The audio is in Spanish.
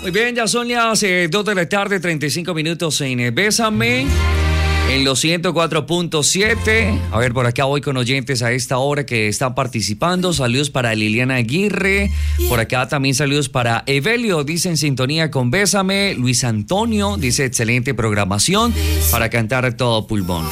Muy bien, ya son las 2 de la tarde, 35 minutos en Bésame, en los 104.7. A ver, por acá voy con oyentes a esta hora que están participando. Saludos para Liliana Aguirre. Por acá también saludos para Evelio, dice en sintonía con Bésame. Luis Antonio dice excelente programación para cantar todo pulmón.